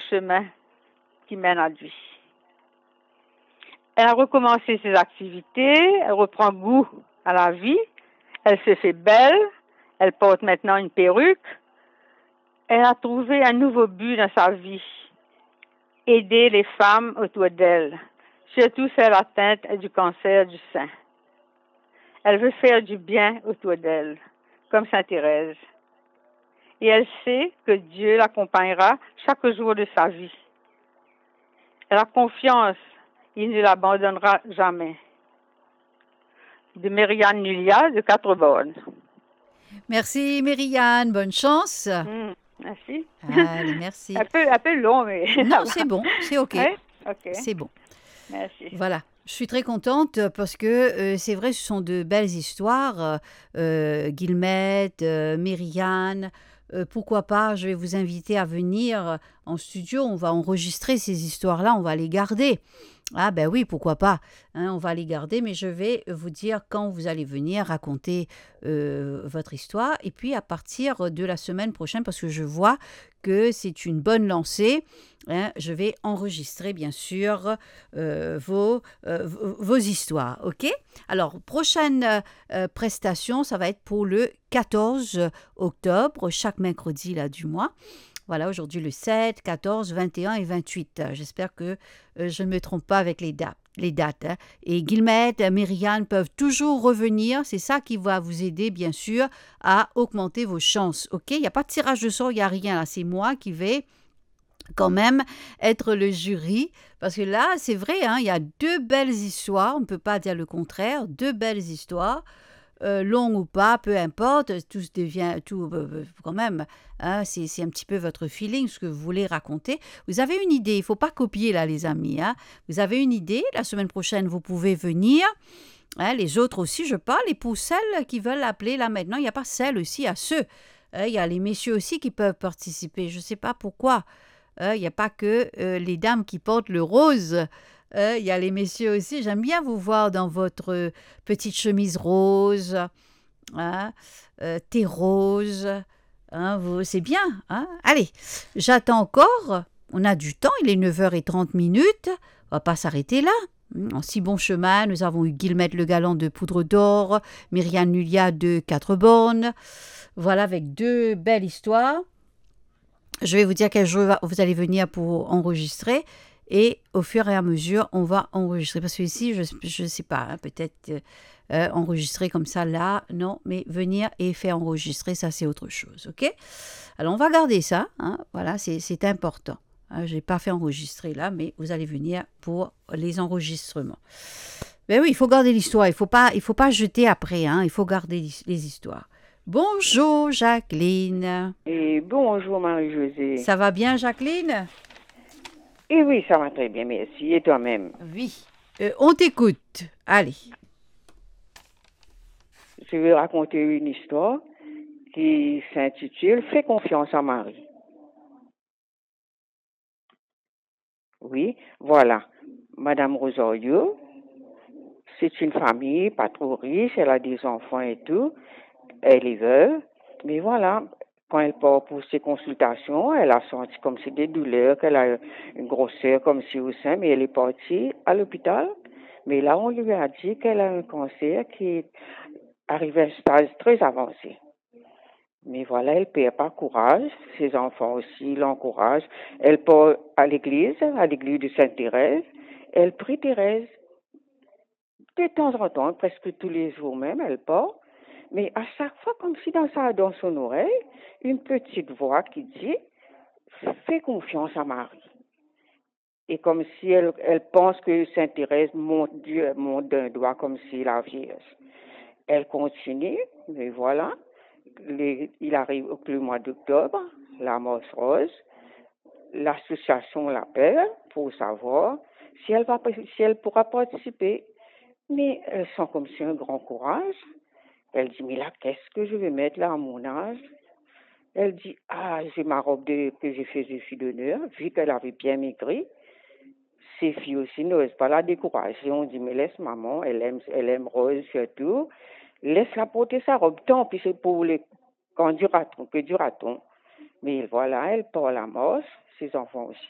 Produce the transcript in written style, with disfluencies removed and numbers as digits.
chemin qui mène à lui. Elle a recommencé ses activités, elle reprend goût à la vie, elle se fait belle, elle porte maintenant une perruque. Elle a trouvé un nouveau but dans sa vie, aider les femmes autour d'elle, surtout celles atteintes du cancer du sein. Elle veut faire du bien autour d'elle, comme Sainte Thérèse. Et elle sait que Dieu l'accompagnera chaque jour de sa vie. Elle a confiance, il ne l'abandonnera jamais. De Myriane Nulia de Quatre-Bornes. Merci Myriane, bonne chance. Merci. Allez, merci. Un peu long, mais Non, ça c'est va. bon, c'est OK. Ouais? Ok, C'est bon. merci. Voilà. Je suis très contente parce que c'est vrai, ce sont de belles histoires. Guillemette, Myriane, pourquoi pas, je vais vous inviter à venir en studio. On va enregistrer ces histoires-là, on va les garder. Ah ben oui, pourquoi pas, hein, on va les garder, mais je vais vous dire quand vous allez venir raconter votre histoire. Et puis à partir de la semaine prochaine, parce que je vois que c'est une bonne lancée, hein, je vais enregistrer bien sûr vos histoires, ok? Alors, prochaine prestation, ça va être pour le 14 octobre, chaque mercredi là, du mois. Voilà, aujourd'hui le 7, 14, 21 et 28. J'espère que je ne me trompe pas avec les dates. Hein. Et Guillemette, Myriane peuvent toujours revenir. C'est ça qui va vous aider, bien sûr, à augmenter vos chances. OK? Il n'y a pas de tirage de sort, il n'y a rien. Là. C'est moi qui vais quand même être le jury. Parce que là, c'est vrai, hein, il y a deux belles histoires. On ne peut pas dire le contraire. Deux belles histoires. Long ou pas, peu importe, tout devient tout quand même. Hein, c'est un petit peu votre feeling, ce que vous voulez raconter. Vous avez une idée, il ne faut pas copier là, les amis. Hein. Vous avez une idée, la semaine prochaine, vous pouvez venir. Hein, les autres aussi, je parle. Et pour celles qui veulent appeler là maintenant, il n'y a pas celles aussi à ceux. Il y a les messieurs aussi qui peuvent participer. Je ne sais pas pourquoi. Il n'y a pas que les dames qui portent le rose. Il y a les messieurs aussi. J'aime bien vous voir dans votre petite chemise rose, hein, thé rose. Hein, c'est bien. Hein? Allez, j'attends encore. On a du temps. Il est 9h30. On va pas s'arrêter là. En si bon chemin, nous avons eu Guillemette Le Galant de Poudre d'Or, Myriane Nulia de Quatre-Bornes. Voilà, avec deux belles histoires. Je vais vous dire quel jour vous allez venir pour enregistrer. Et au fur et à mesure, on va enregistrer. Parce que ici, je ne sais pas, hein, peut-être enregistrer comme ça là, non, mais venir et faire enregistrer, ça c'est autre chose, ok? Alors on va garder ça, hein, voilà, c'est important. Hein, je n'ai pas fait enregistrer là, mais vous allez venir pour les enregistrements. Mais oui, il faut garder l'histoire, il faut pas jeter après, hein, il faut garder les histoires. Bonjour Jacqueline. Et bonjour Marie-Josée. Ça va bien Jacqueline? Et oui, ça va très bien, merci. Et toi-même? Oui. On t'écoute. Allez. Je vais raconter une histoire qui s'intitule Fais confiance à Marie. Oui, voilà. Madame Rosario, c'est une famille pas trop riche, elle a des enfants et tout. Elle est veuve. Mais voilà, quand elle part pour ses consultations, elle a senti comme si des douleurs, qu'elle a une grosseur comme si au sein, mais elle est partie à l'hôpital. Mais là, on lui a dit qu'elle a un cancer qui arrive à un stade très avancé. Mais voilà, elle ne perd pas courage. Ses enfants aussi l'encouragent. Elle part à l'église de Sainte-Thérèse. Elle prie Thérèse. De temps en temps, presque tous les jours même, elle part. Mais à chaque fois, comme si dans son oreille, une petite voix qui dit Fais confiance à Marie. Et comme si elle pense que Sainte Thérèse Dieu monte d'un doigt comme si la Vierge. Elle continue, mais voilà. Il arrive le mois d'octobre, la Messe Rose. L'association l'appelle pour savoir si elle pourra participer. Mais elle sent comme si un grand courage. Elle dit, mais là, qu'est-ce que je vais mettre là à mon âge? Elle dit, j'ai ma robe que j'ai fait de fille d'honneur, vu qu'elle avait bien maigri. Ses filles aussi n'osent pas la décourager. On dit, mais laisse maman, elle aime Rose surtout. Laisse-la porter sa robe. Tant pis, c'est pour les... Quand dira-t-on, que dira-t-on? Mais voilà, elle part à la Messe, ses enfants aussi.